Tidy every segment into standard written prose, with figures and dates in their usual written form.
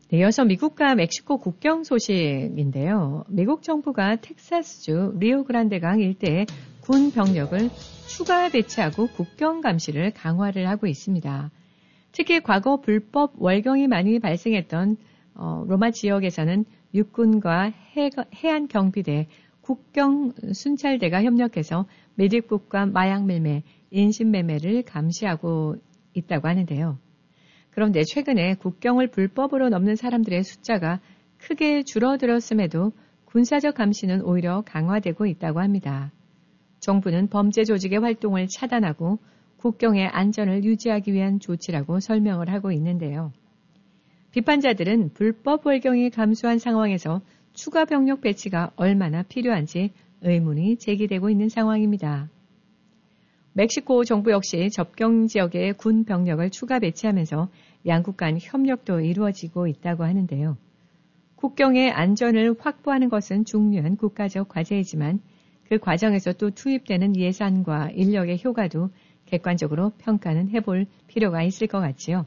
네, 이어서 미국과 멕시코 국경 소식인데요. 미국 정부가 텍사스주 리오그란데강 일대에 군 병력을 추가 배치하고 국경 감시를 강화를 하고 있습니다. 특히 과거 불법 월경이 많이 발생했던 로마 지역에서는 육군과 해안 경비대, 국경 순찰대가 협력해서 미국과 마약 매매, 인신 매매를 감시하고 있다고 하는데요. 그런데 최근에 국경을 불법으로 넘는 사람들의 숫자가 크게 줄어들었음에도 군사적 감시는 오히려 강화되고 있다고 합니다. 정부는 범죄 조직의 활동을 차단하고 국경의 안전을 유지하기 위한 조치라고 설명을 하고 있는데요. 비판자들은 불법 월경이 감소한 상황에서 추가 병력 배치가 얼마나 필요한지 의문이 제기되고 있는 상황입니다. 멕시코 정부 역시 접경 지역에 군 병력을 추가 배치하면서 양국 간 협력도 이루어지고 있다고 하는데요. 국경의 안전을 확보하는 것은 중요한 국가적 과제이지만 그 과정에서 또 투입되는 예산과 인력의 효과도 객관적으로 평가는 해볼 필요가 있을 것 같지요.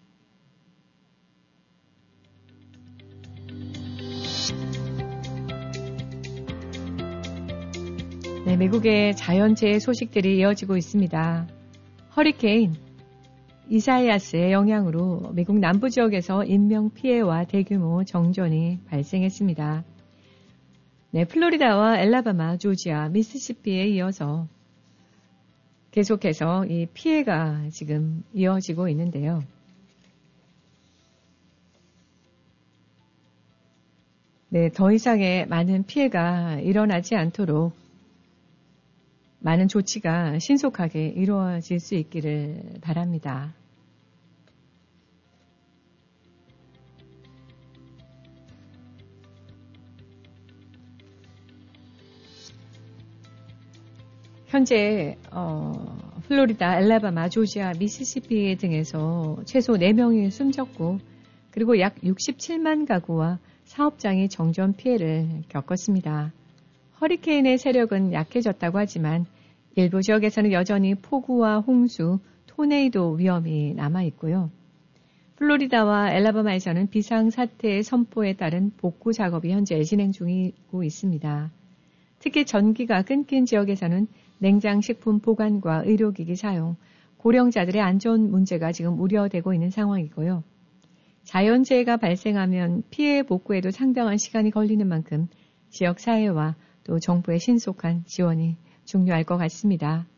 네, 미국의 자연재해 소식들이 이어지고 있습니다. 허리케인 이사야스의 영향으로 미국 남부 지역에서 인명피해와 대규모 정전이 발생했습니다. 네, 플로리다와 엘라바마, 조지아, 미시시피에 이어서 계속해서 이 피해가 지금 이어지고 있는데요. 네, 더 이상의 많은 피해가 일어나지 않도록 많은 조치가 신속하게 이루어질 수 있기를 바랍니다. 현재 플로리다, 엘라바마, 조지아, 미시시피 등에서 최소 4명이 숨졌고 그리고 약 67만 가구와 사업장이 정전 피해를 겪었습니다. 허리케인의 세력은 약해졌다고 하지만 일부 지역에서는 여전히 폭우와 홍수, 토네이도 위험이 남아있고요. 플로리다와 엘라바마에서는 비상사태 선포에 따른 복구 작업이 현재 진행 중이고 있습니다. 특히 전기가 끊긴 지역에서는 냉장식품 보관과 의료기기 사용, 고령자들의 안전 문제가 지금 우려되고 있는 상황이고요. 자연재해가 발생하면 피해 복구에도 상당한 시간이 걸리는 만큼 지역사회와 또 정부의 신속한 지원이 중요할 것 같습니다.